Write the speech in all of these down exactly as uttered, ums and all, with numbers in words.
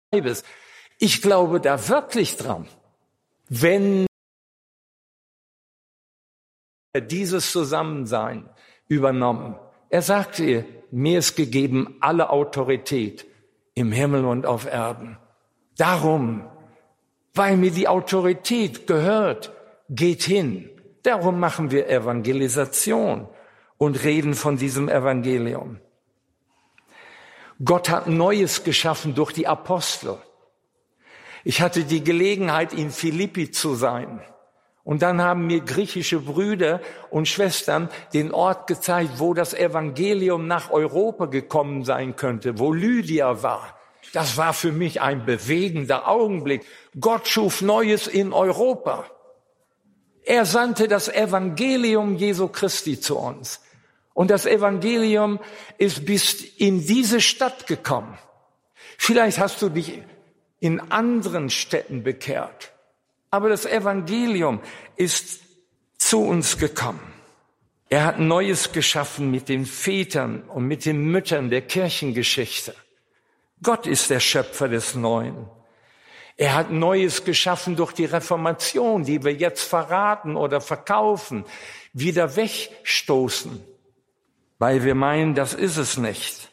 Leibes. Ich glaube da wirklich dran, wenn er dieses Zusammensein übernommen. Er sagte, mir ist gegeben alle Autorität im Himmel und auf Erden. Darum, weil mir die Autorität gehört, geht hin. Darum machen wir Evangelisation und reden von diesem Evangelium. Gott hat Neues geschaffen durch die Apostel. Ich hatte die Gelegenheit, in Philippi zu sein. Und dann haben mir griechische Brüder und Schwestern den Ort gezeigt, wo das Evangelium nach Europa gekommen sein könnte, wo Lydia war. Das war für mich ein bewegender Augenblick. Gott schuf Neues in Europa. Er sandte das Evangelium Jesu Christi zu uns. Und das Evangelium ist bis in diese Stadt gekommen. Vielleicht hast du dich in anderen Städten bekehrt. Aber das Evangelium ist zu uns gekommen. Er hat Neues geschaffen mit den Vätern und mit den Müttern der Kirchengeschichte. Gott ist der Schöpfer des Neuen. Er hat Neues geschaffen durch die Reformation, die wir jetzt verraten oder verkaufen, wieder wegstoßen, weil wir meinen, das ist es nicht.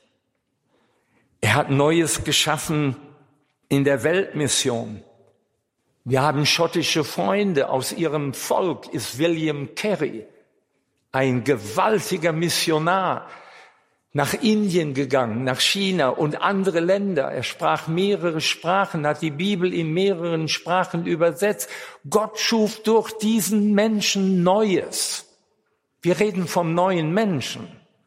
Er hat Neues geschaffen in der Weltmission. Wir haben schottische Freunde, aus ihrem Volk ist William Carey, ein gewaltiger Missionar, nach Indien gegangen, nach China und andere Länder. Er sprach mehrere Sprachen, hat die Bibel in mehreren Sprachen übersetzt. Gott schuf durch diesen Menschen Neues. Wir reden vom neuen Menschen.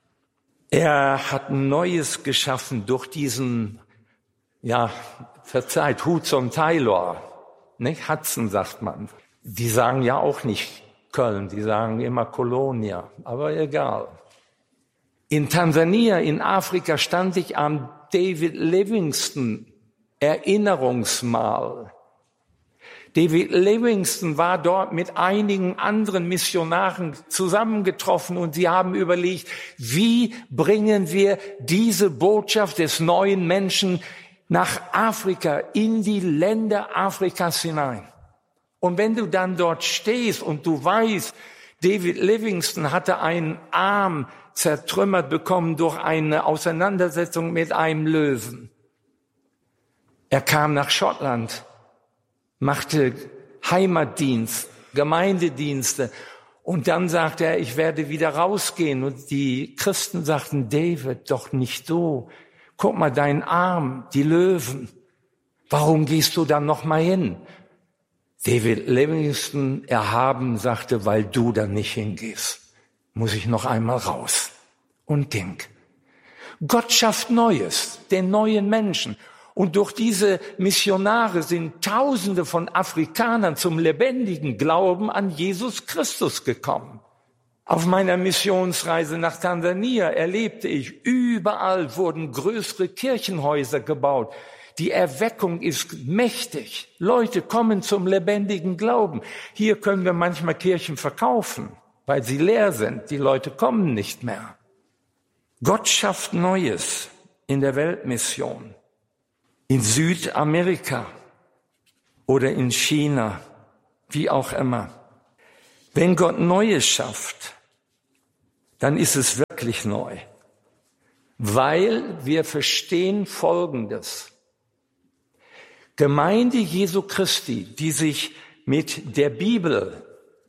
Er hat Neues geschaffen durch diesen, ja, verzeiht, Hudson Taylor. Nicht? Hudson sagt man. Die sagen ja auch nicht Köln, die sagen immer Colonia, aber egal. In Tansania, in Afrika, stand ich am David Livingstone Erinnerungsmal. David Livingstone war dort mit einigen anderen Missionaren zusammengetroffen und sie haben überlegt, wie bringen wir diese Botschaft des neuen Menschen nach Afrika, in die Länder Afrikas hinein. Und wenn du dann dort stehst und du weißt, David Livingstone hatte einen Arm zertrümmert bekommen durch eine Auseinandersetzung mit einem Löwen. Er kam nach Schottland, machte Heimatdienst, Gemeindedienste und dann sagte er, ich werde wieder rausgehen. Und die Christen sagten, David, doch nicht du. Guck mal, dein Arm, die Löwen. Warum gehst du dann noch mal hin? David Livingstone, erhaben, sagte, weil du da nicht hingehst, muss ich noch einmal raus. Und ging. Gott schafft Neues, den neuen Menschen. Und durch diese Missionare sind Tausende von Afrikanern zum lebendigen Glauben an Jesus Christus gekommen. Auf meiner Missionsreise nach Tansania erlebte ich, überall wurden größere Kirchenhäuser gebaut. Die Erweckung ist mächtig. Leute kommen zum lebendigen Glauben. Hier können wir manchmal Kirchen verkaufen, weil sie leer sind. Die Leute kommen nicht mehr. Gott schafft Neues in der Weltmission, in Südamerika oder in China, wie auch immer. Wenn Gott Neues schafft, dann ist es wirklich neu, weil wir verstehen Folgendes. Gemeinde Jesu Christi, die sich mit der Bibel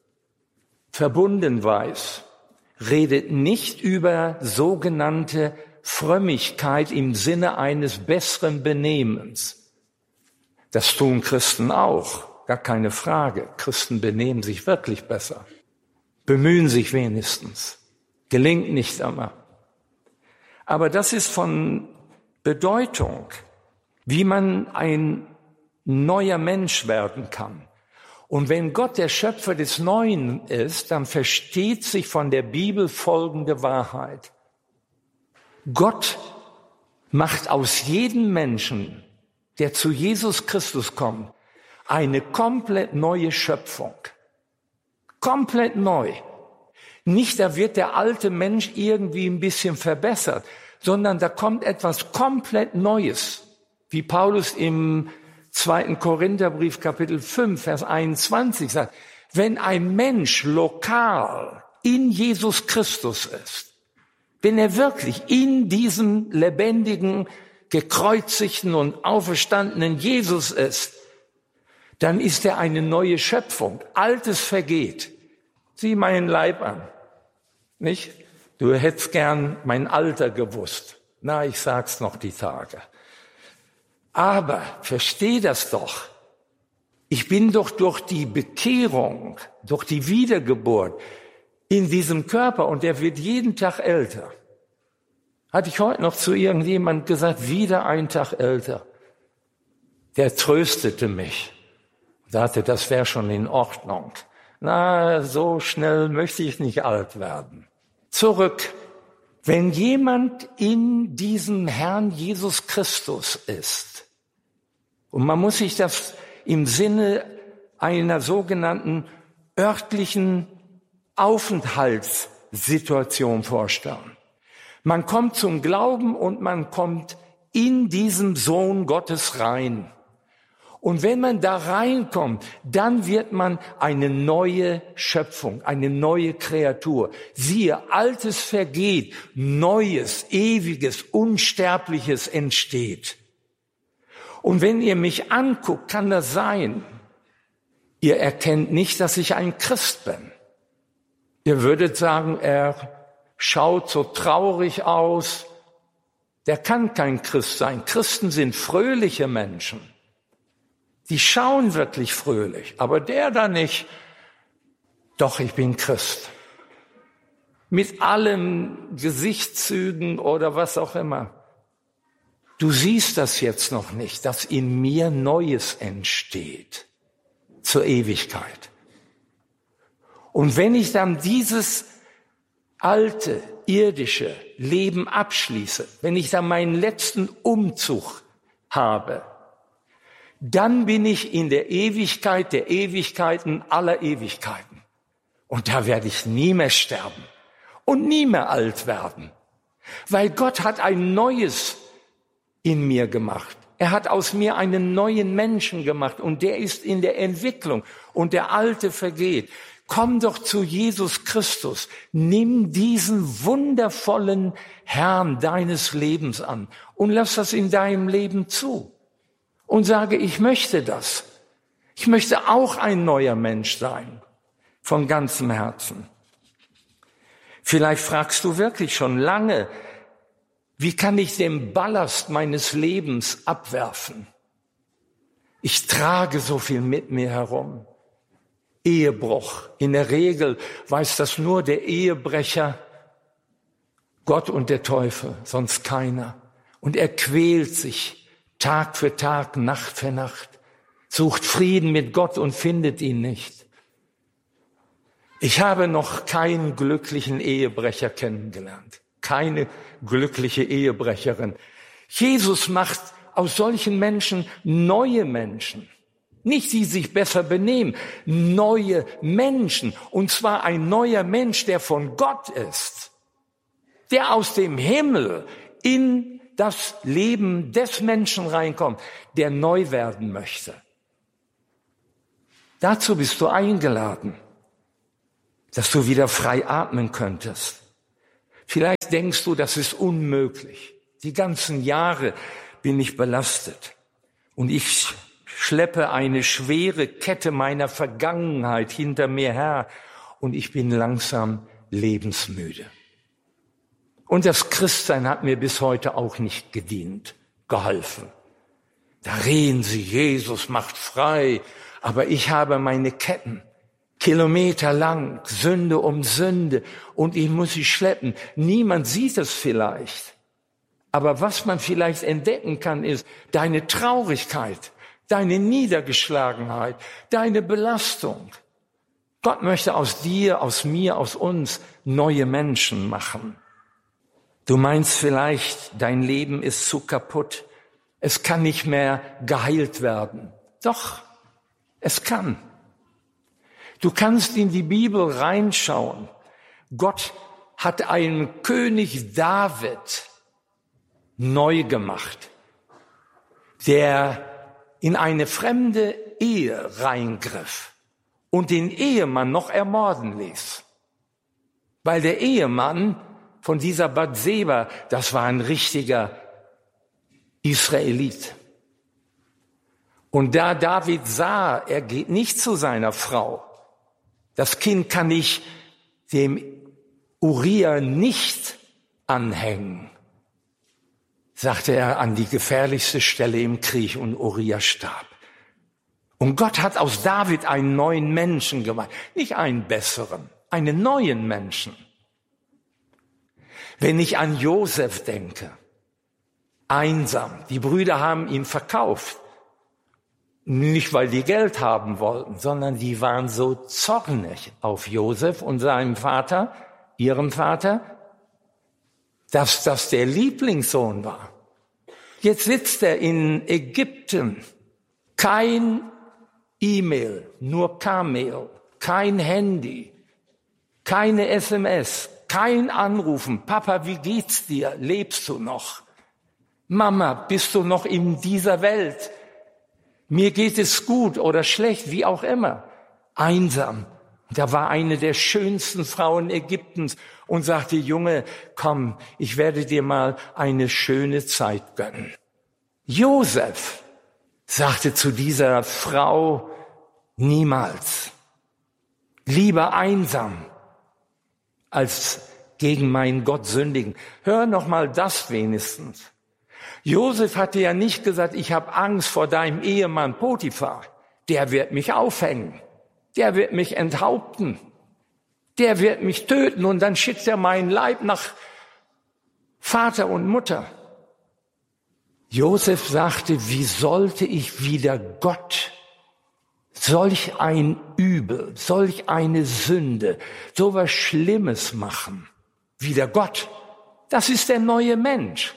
verbunden weiß, redet nicht über sogenannte Frömmigkeit im Sinne eines besseren Benehmens. Das tun Christen auch, gar keine Frage. Christen benehmen sich wirklich besser, bemühen sich wenigstens, gelingt nicht immer. Aber das ist von Bedeutung, wie man ein neuer Mensch werden kann. Und wenn Gott der Schöpfer des Neuen ist, dann versteht sich von der Bibel folgende Wahrheit. Gott macht aus jedem Menschen, der zu Jesus Christus kommt, eine komplett neue Schöpfung. Komplett neu. Nicht, da wird der alte Mensch irgendwie ein bisschen verbessert, sondern da kommt etwas komplett Neues. Wie Paulus im zweiten Korintherbrief, Kapitel fünf, Vers einundzwanzig sagt, wenn ein Mensch lokal in Jesus Christus ist, wenn er wirklich in diesem lebendigen, gekreuzigten und auferstandenen Jesus ist, dann ist er eine neue Schöpfung. Altes vergeht. Sieh meinen Leib an, nicht? Du hättest gern mein Alter gewusst. Na, ich sag's noch die Tage. Aber versteh das doch. Ich bin doch durch die Bekehrung, durch die Wiedergeburt in diesem Körper und der wird jeden Tag älter. Hatte ich heute noch zu irgendjemand gesagt, wieder ein Tag älter. Der tröstete mich. Sagte, das wäre schon in Ordnung. Na, so schnell möchte ich nicht alt werden. Zurück. Wenn jemand in diesem Herrn Jesus Christus ist, und man muss sich das im Sinne einer sogenannten örtlichen Aufenthaltssituation vorstellen. Man kommt zum Glauben und man kommt in diesem Sohn Gottes rein. Und wenn man da reinkommt, dann wird man eine neue Schöpfung, eine neue Kreatur. Siehe, Altes vergeht, Neues, Ewiges, Unsterbliches entsteht. Und wenn ihr mich anguckt, kann das sein, ihr erkennt nicht, dass ich ein Christ bin. Ihr würdet sagen, er schaut so traurig aus. Der kann kein Christ sein. Christen sind fröhliche Menschen. Die schauen wirklich fröhlich, aber der da nicht. Doch, ich bin Christ. Mit allen Gesichtszügen oder was auch immer. Du siehst das jetzt noch nicht, dass in mir Neues entsteht zur Ewigkeit. Und wenn ich dann dieses alte, irdische Leben abschließe, wenn ich dann meinen letzten Umzug habe, dann bin ich in der Ewigkeit der Ewigkeiten aller Ewigkeiten. Und da werde ich nie mehr sterben und nie mehr alt werden, weil Gott hat ein neues in mir gemacht. Er hat aus mir einen neuen Menschen gemacht und der ist in der Entwicklung und der Alte vergeht. Komm doch zu Jesus Christus. Nimm diesen wundervollen Herrn deines Lebens an und lass das in deinem Leben zu. Und sage, ich möchte das. Ich möchte auch ein neuer Mensch sein. Von ganzem Herzen. Vielleicht fragst du wirklich schon lange, wie kann ich den Ballast meines Lebens abwerfen? Ich trage so viel mit mir herum. Ehebruch. In der Regel weiß das nur der Ehebrecher, Gott und der Teufel, sonst keiner. Und er quält sich Tag für Tag, Nacht für Nacht, sucht Frieden mit Gott und findet ihn nicht. Ich habe noch keinen glücklichen Ehebrecher kennengelernt. Keine glückliche Ehebrecherin. Jesus macht aus solchen Menschen neue Menschen. Nicht die sich besser benehmen, neue Menschen. Und zwar ein neuer Mensch, der von Gott ist. Der aus dem Himmel in das Leben des Menschen reinkommt, der neu werden möchte. Dazu bist du eingeladen, dass du wieder frei atmen könntest. Vielleicht denkst du, das ist unmöglich. Die ganzen Jahre bin ich belastet und ich schleppe eine schwere Kette meiner Vergangenheit hinter mir her und ich bin langsam lebensmüde. Und das Christsein hat mir bis heute auch nicht gedient, geholfen. Da reden sie, Jesus macht frei, aber ich habe meine Ketten. Kilometerlang, Sünde um Sünde und ich muss sie schleppen. Niemand sieht es vielleicht. Aber was man vielleicht entdecken kann, ist deine Traurigkeit, deine Niedergeschlagenheit, deine Belastung. Gott möchte aus dir, aus mir, aus uns neue Menschen machen. Du meinst vielleicht, dein Leben ist zu kaputt. Es kann nicht mehr geheilt werden. Doch, es kann. Du kannst in die Bibel reinschauen. Gott hat einen König David neu gemacht. der in eine fremde Ehe reingriff und den Ehemann noch ermorden ließ. Weil der Ehemann von dieser Bathseba, das war ein richtiger Israelit. Und da David sah, er geht nicht zu seiner Frau, das Kind kann ich dem Uriah nicht anhängen, sagte er an die gefährlichste Stelle im Krieg und Uriah starb. Und Gott hat aus David einen neuen Menschen gemacht, nicht einen besseren, einen neuen Menschen. Wenn ich an Josef denke, einsam, die Brüder haben ihn verkauft, nicht weil die Geld haben wollten, sondern die waren so zornig auf Josef und seinem Vater, ihrem Vater, dass das der Lieblingssohn war. Jetzt sitzt er in Ägypten, kein E-Mail, nur K-Mail, kein Handy, keine S M S, kein Anrufen. Papa, wie geht's dir? Lebst du noch? Mama, bist du noch in dieser Welt? Mir geht es gut oder schlecht, wie auch immer. Einsam. Da war eine der schönsten Frauen Ägyptens und sagte, Junge, komm, ich werde dir mal eine schöne Zeit gönnen. Josef sagte zu dieser Frau, niemals. Lieber einsam, als gegen meinen Gott sündigen. Hör noch mal das wenigstens. Josef hatte ja nicht gesagt, ich habe Angst vor deinem Ehemann Potiphar. Der wird mich aufhängen. Der wird mich enthaupten. Der wird mich töten und dann schickt er meinen Leib nach Vater und Mutter. Josef sagte, wie sollte ich wieder Gott, solch ein Übel, solch eine Sünde, so was Schlimmes machen? Wieder Gott. Das ist der neue Mensch.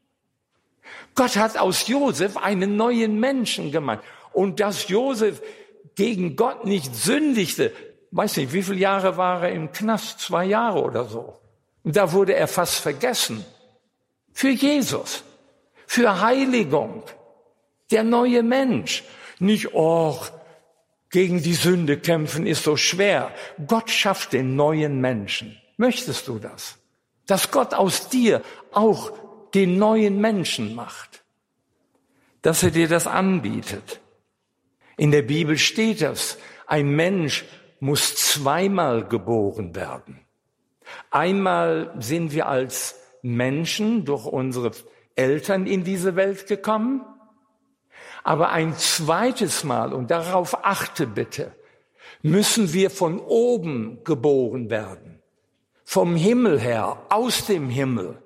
Gott hat aus Josef einen neuen Menschen gemacht. Und dass Josef gegen Gott nicht sündigte, weiß nicht, wie viele Jahre war er im Knast? Zwei Jahre oder so. Und da wurde er fast vergessen. Für Jesus. Für Heiligung. Der neue Mensch. Nicht, oh, gegen die Sünde kämpfen ist so schwer. Gott schafft den neuen Menschen. Möchtest du das? Dass Gott aus dir auch den neuen Menschen macht. Dass er dir das anbietet. In der Bibel steht das. Ein Mensch muss zweimal geboren werden. Einmal sind wir als Menschen durch unsere Eltern in diese Welt gekommen. Aber ein zweites Mal, und darauf achte bitte, müssen wir von oben geboren werden. Vom Himmel her, aus dem Himmel.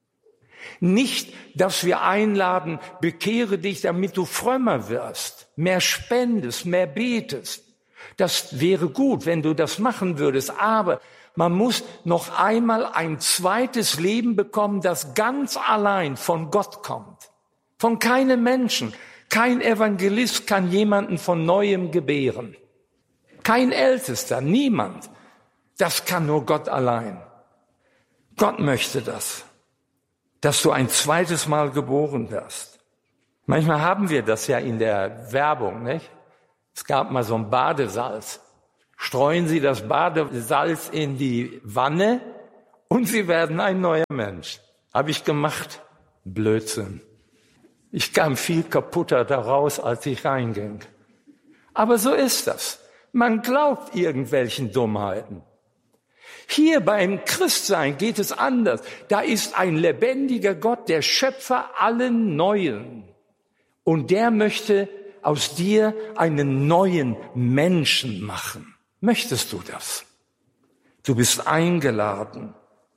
Nicht, dass wir einladen, bekehre dich, damit du frömmer wirst, mehr spendest, mehr betest. Das wäre gut, wenn du das machen würdest. Aber man muss noch einmal ein zweites Leben bekommen, das ganz allein von Gott kommt. Von keinem Menschen. Kein Evangelist kann jemanden von Neuem gebären. Kein Ältester, niemand. Das kann nur Gott allein. Gott möchte das. Dass du ein zweites Mal geboren wirst. Manchmal haben wir das ja in der Werbung, nicht? Es gab mal so ein Badesalz. Streuen Sie das Badesalz in die Wanne und Sie werden ein neuer Mensch. Habe ich gemacht. Blödsinn. Ich kam viel kaputter daraus, als ich reinging. Aber so ist das. Man glaubt irgendwelchen Dummheiten. Hier beim Christsein geht es anders. Da ist ein lebendiger Gott, der Schöpfer allen Neuen. Und der möchte aus dir einen neuen Menschen machen. Möchtest du das? Du bist eingeladen.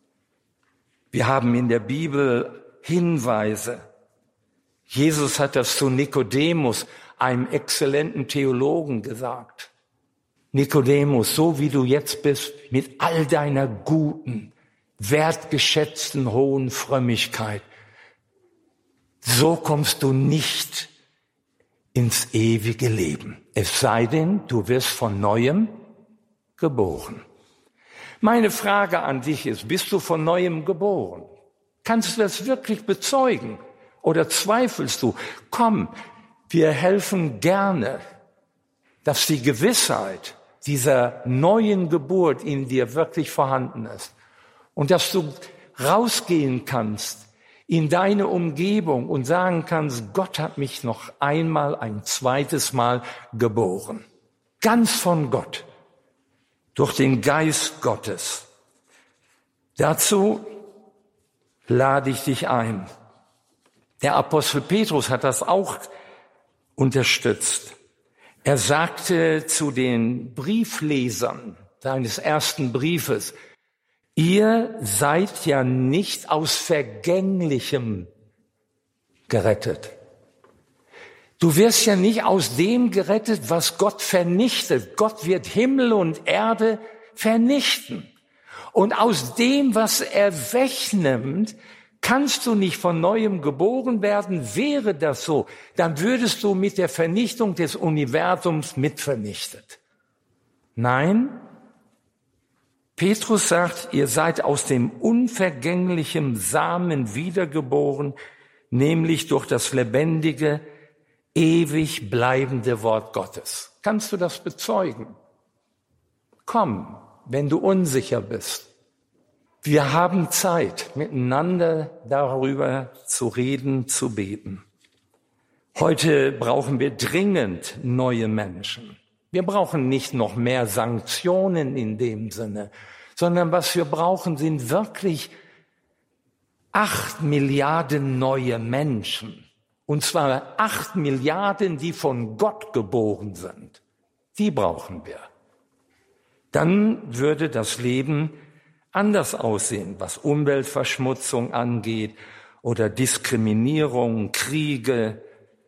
Wir haben in der Bibel Hinweise. Jesus hat das zu Nikodemus, einem exzellenten Theologen, gesagt. Nikodemus, so wie du jetzt bist, mit all deiner guten, wertgeschätzten, hohen Frömmigkeit, so kommst du nicht ins ewige Leben. Es sei denn, du wirst von Neuem geboren. Meine Frage an dich ist, bist du von Neuem geboren? Kannst du das wirklich bezeugen? Oder zweifelst du? Komm, wir helfen gerne, dass die Gewissheit dieser neuen Geburt in dir wirklich vorhanden ist. Und dass du rausgehen kannst in deine Umgebung und sagen kannst, Gott hat mich noch einmal, ein zweites Mal geboren. Ganz von Gott. Durch den Geist Gottes. Dazu lade ich dich ein. Der Apostel Petrus hat das auch unterstützt. Er sagte zu den Brieflesern seines ersten Briefes, ihr seid ja nicht aus Vergänglichem gerettet. Du wirst ja nicht aus dem gerettet, was Gott vernichtet. Gott wird Himmel und Erde vernichten. Und aus dem, was er wegnimmt, kannst du nicht von Neuem geboren werden. Wäre das so, dann würdest du mit der Vernichtung des Universums mitvernichtet. Nein, Petrus sagt, ihr seid aus dem unvergänglichen Samen wiedergeboren, nämlich durch das lebendige, ewig bleibende Wort Gottes. Kannst du das bezeugen? Komm, wenn du unsicher bist. Wir haben Zeit, miteinander darüber zu reden, zu beten. Heute brauchen wir dringend neue Menschen. Wir brauchen nicht noch mehr Sanktionen in dem Sinne, sondern was wir brauchen, sind wirklich acht Milliarden neue Menschen. Und zwar acht Milliarden, die von Gott geboren sind. Die brauchen wir. Dann würde das Leben anders aussehen, was Umweltverschmutzung angeht oder Diskriminierung, Kriege,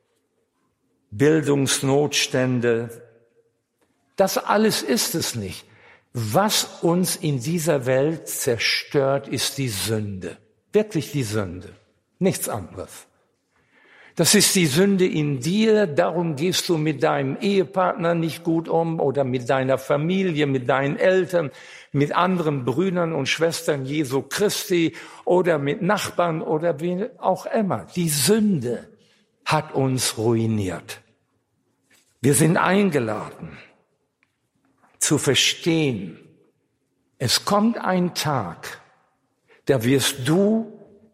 Bildungsnotstände. Das alles ist es nicht. Was uns in dieser Welt zerstört, ist die Sünde. Wirklich die Sünde. Nichts anderes. Das ist die Sünde in dir, darum gehst du mit deinem Ehepartner nicht gut um oder mit deiner Familie, mit deinen Eltern, mit anderen Brüdern und Schwestern Jesu Christi oder mit Nachbarn oder wie auch immer. Die Sünde hat uns ruiniert. Wir sind eingeladen zu verstehen, es kommt ein Tag, da wirst du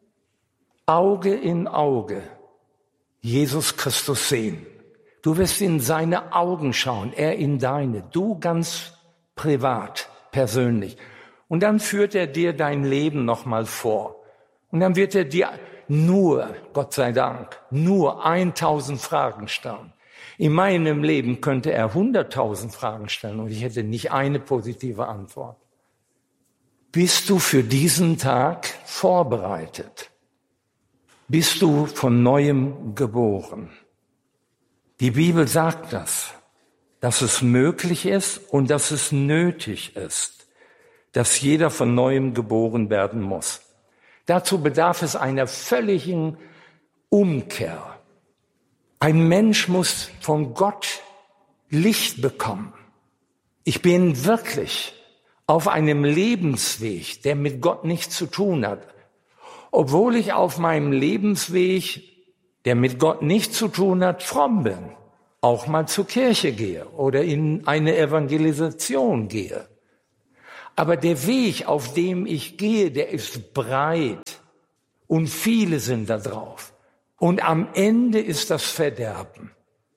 Auge in Auge Jesus Christus sehen. Du wirst in seine Augen schauen, er in deine, du ganz privat, persönlich. Und dann führt er dir dein Leben nochmal vor. Und dann wird er dir nur, Gott sei Dank, nur tausend Fragen stellen. In meinem Leben könnte er hunderttausend Fragen stellen und ich hätte nicht eine positive Antwort. Bist du für diesen Tag vorbereitet? Bist du von Neuem geboren? Die Bibel sagt das, dass es möglich ist und dass es nötig ist, dass jeder von Neuem geboren werden muss. Dazu bedarf es einer völligen Umkehr. Ein Mensch muss von Gott Licht bekommen. Ich bin wirklich auf einem Lebensweg, der mit Gott nichts zu tun hat. Obwohl ich auf meinem Lebensweg, der mit Gott nichts zu tun hat, fromm bin, auch mal zur Kirche gehe oder in eine Evangelisation gehe. Aber der Weg, auf dem ich gehe, der ist breit und viele sind da drauf. Und am Ende ist das Verderben.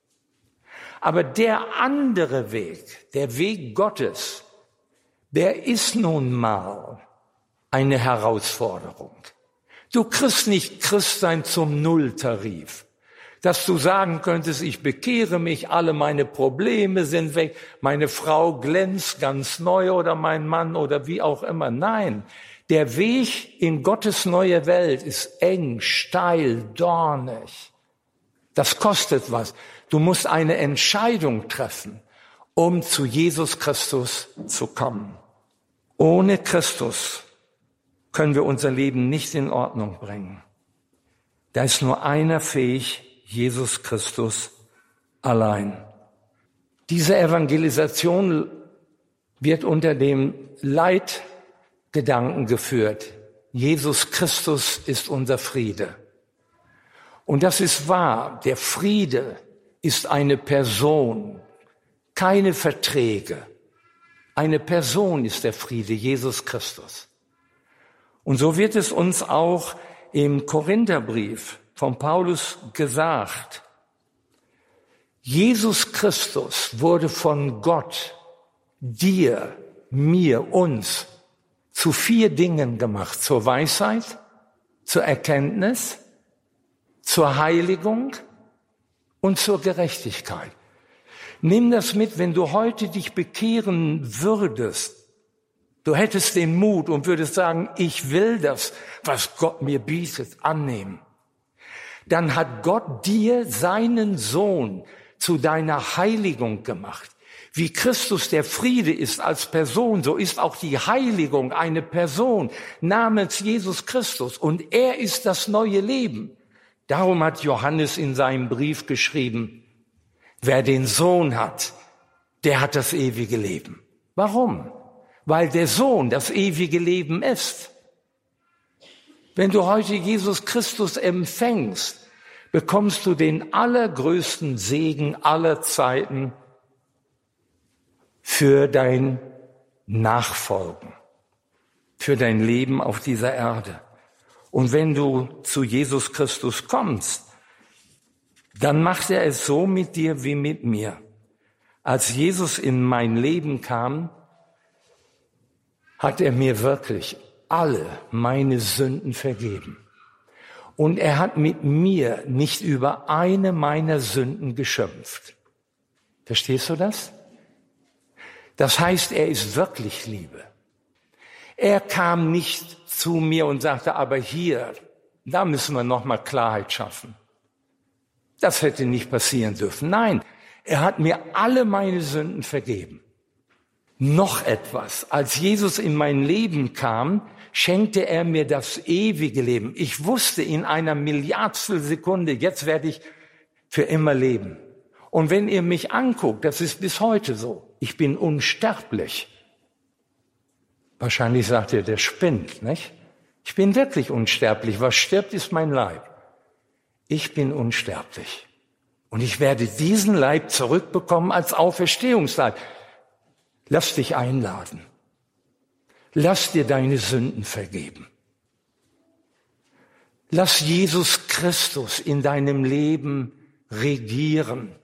Aber der andere Weg, der Weg Gottes, der ist nun mal eine Herausforderung. Du kriegst nicht Christsein zum Nulltarif, dass du sagen könntest, ich bekehre mich, alle meine Probleme sind weg, meine Frau glänzt ganz neu oder mein Mann oder wie auch immer. Nein, der Weg in Gottes neue Welt ist eng, steil, dornig. Das kostet was. Du musst eine Entscheidung treffen, um zu Jesus Christus zu kommen. Ohne Christus können wir unser Leben nicht in Ordnung bringen. Da ist nur einer fähig, Jesus Christus allein. Diese Evangelisation wird unter dem Leitgedanken geführt. Jesus Christus ist unser Friede. Und das ist wahr. Der Friede ist eine Person, keine Verträge. Eine Person ist der Friede, Jesus Christus. Und so wird es uns auch im Korintherbrief von Paulus gesagt. Jesus Christus wurde von Gott, dir, mir, uns zu vier Dingen gemacht. Zur Weisheit, zur Erkenntnis, zur Heiligung und zur Gerechtigkeit. Nimm das mit, wenn du heute dich bekehren würdest. Du hättest den Mut und würdest sagen, ich will das, was Gott mir bietet, annehmen. Dann hat Gott dir seinen Sohn zu deiner Heiligung gemacht. Wie Christus der Friede ist als Person, so ist auch die Heiligung eine Person namens Jesus Christus. Und er ist das neue Leben. Darum hat Johannes in seinem Brief geschrieben, wer den Sohn hat, der hat das ewige Leben. Warum? Weil der Sohn das ewige Leben ist. Wenn du heute Jesus Christus empfängst, bekommst du den allergrößten Segen aller Zeiten für dein Nachfolgen, für dein Leben auf dieser Erde. Und wenn du zu Jesus Christus kommst, dann macht er es so mit dir wie mit mir. Als Jesus in mein Leben kam, hat er mir wirklich alle meine Sünden vergeben. Und er hat mit mir nicht über eine meiner Sünden geschimpft. Verstehst du das? Das heißt, er ist wirklich Liebe. Er kam nicht zu mir und sagte, aber hier, da müssen wir noch mal Klarheit schaffen. Das hätte nicht passieren dürfen. Nein, er hat mir alle meine Sünden vergeben. Noch etwas. Als Jesus in mein Leben kam, schenkte er mir das ewige Leben. Ich wusste in einer Milliardstel Sekunde, jetzt werde ich für immer leben. Und wenn ihr mich anguckt, das ist bis heute so, ich bin unsterblich. Wahrscheinlich sagt ihr, der spinnt, nicht? Ich bin wirklich unsterblich. Was stirbt, ist mein Leib. Ich bin unsterblich. Und ich werde diesen Leib zurückbekommen als Auferstehungsleib. Lass dich einladen. Lass dir deine Sünden vergeben. Lass Jesus Christus in deinem Leben regieren.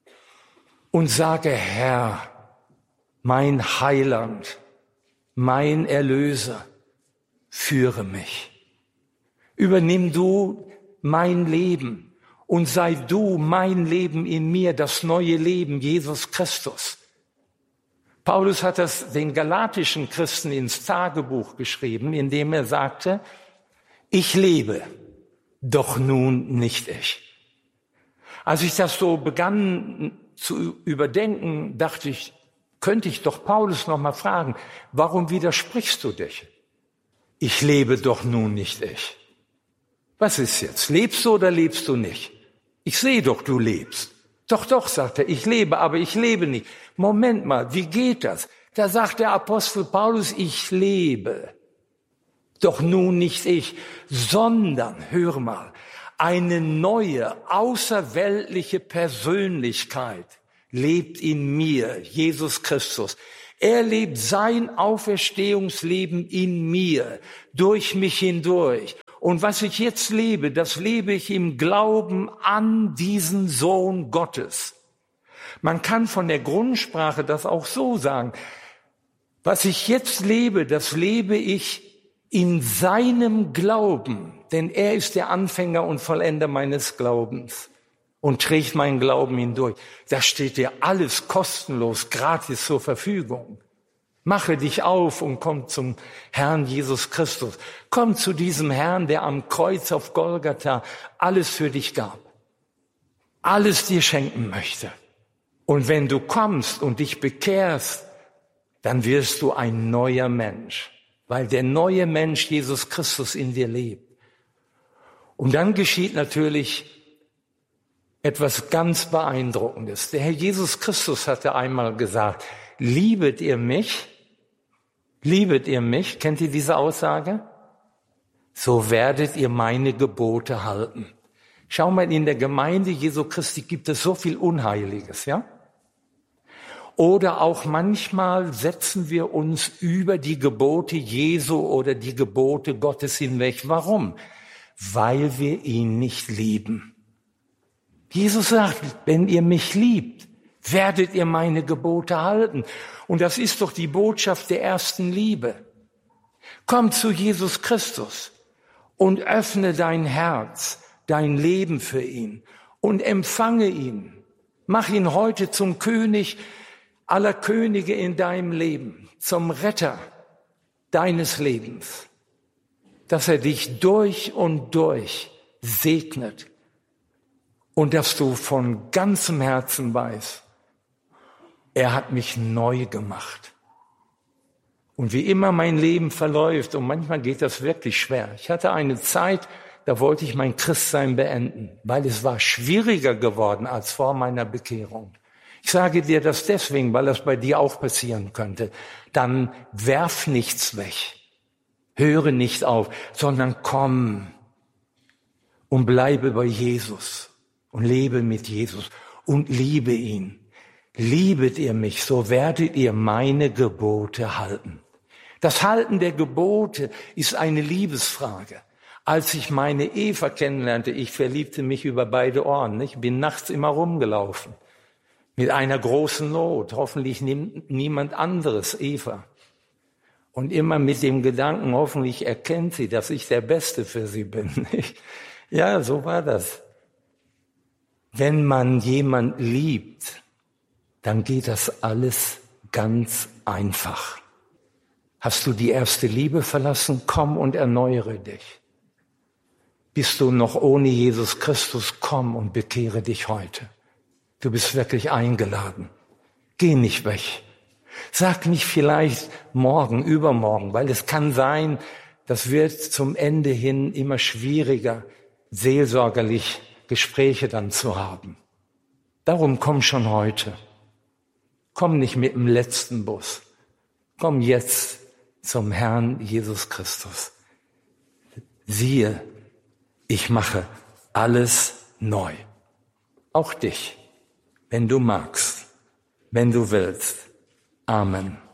Und sage, Herr, mein Heiland, mein Erlöser, führe mich. Übernimm du mein Leben und sei du mein Leben in mir, das neue Leben, Jesus Christus. Paulus hat das den galatischen Christen ins Tagebuch geschrieben, indem er sagte, ich lebe, doch nun nicht ich. Als ich das so begann zu überdenken, dachte ich, könnte ich doch Paulus noch mal fragen, warum widersprichst du dich? Ich lebe doch nun nicht ich. Was ist jetzt? Lebst du oder lebst du nicht? Ich sehe doch, du lebst. Doch, doch, sagt er, ich lebe, aber ich lebe nicht. Moment mal, wie geht das? Da sagt der Apostel Paulus, ich lebe. Doch nun nicht ich, sondern, hör mal, eine neue, außerweltliche Persönlichkeit lebt in mir, Jesus Christus. Er lebt sein Auferstehungsleben in mir, durch mich hindurch. Und was ich jetzt lebe, das lebe ich im Glauben an diesen Sohn Gottes. Man kann von der Grundsprache das auch so sagen. Was ich jetzt lebe, das lebe ich in seinem Glauben. Denn er ist der Anfänger und Vollender meines Glaubens und trägt meinen Glauben hindurch. Da steht dir alles kostenlos, gratis zur Verfügung. Mache dich auf und komm zum Herrn Jesus Christus. Komm zu diesem Herrn, der am Kreuz auf Golgatha alles für dich gab. Alles dir schenken möchte. Und wenn du kommst und dich bekehrst, dann wirst du ein neuer Mensch, weil der neue Mensch Jesus Christus in dir lebt. Und dann geschieht natürlich etwas ganz Beeindruckendes. Der Herr Jesus Christus hatte einmal gesagt, liebet ihr mich? Liebet ihr mich? Kennt ihr diese Aussage? So werdet ihr meine Gebote halten. Schau mal, in der Gemeinde Jesu Christi gibt es so viel Unheiliges, ja? Oder auch manchmal setzen wir uns über die Gebote Jesu oder die Gebote Gottes hinweg. Warum? Weil wir ihn nicht lieben. Jesus sagt, wenn ihr mich liebt, werdet ihr meine Gebote halten. Und das ist doch die Botschaft der ersten Liebe. Komm zu Jesus Christus und öffne dein Herz, dein Leben für ihn und empfange ihn. Mach ihn heute zum König aller Könige in deinem Leben, zum Retter deines Lebens, dass er dich durch und durch segnet und dass du von ganzem Herzen weißt, er hat mich neu gemacht. Und wie immer mein Leben verläuft, und manchmal geht das wirklich schwer. Ich hatte eine Zeit, da wollte ich mein Christsein beenden, weil es war schwieriger geworden als vor meiner Bekehrung. Ich sage dir das deswegen, weil das bei dir auch passieren könnte. Dann werf nichts weg, höre nicht auf, sondern komm und bleibe bei Jesus und lebe mit Jesus und liebe ihn. Liebet ihr mich, so werdet ihr meine Gebote halten. Das Halten der Gebote ist eine Liebesfrage. Als ich meine Eva kennenlernte, ich verliebte mich über beide Ohren. Ich bin nachts immer rumgelaufen. Mit einer großen Not. Hoffentlich nimmt niemand anderes Eva. Und immer mit dem Gedanken, hoffentlich erkennt sie, dass ich der Beste für sie bin. Ja, so war das. Wenn man jemand liebt, dann geht das alles ganz einfach. Hast du die erste Liebe verlassen? Komm und erneuere dich. Bist du noch ohne Jesus Christus? Komm und bekehre dich heute. Du bist wirklich eingeladen. Geh nicht weg. Sag nicht vielleicht morgen, übermorgen, weil es kann sein, das wird zum Ende hin immer schwieriger, seelsorgerlich Gespräche dann zu haben. Darum komm schon heute. Komm nicht mit dem letzten Bus. Komm jetzt zum Herrn Jesus Christus. Siehe, ich mache alles neu. Auch dich, wenn du magst, wenn du willst. Amen.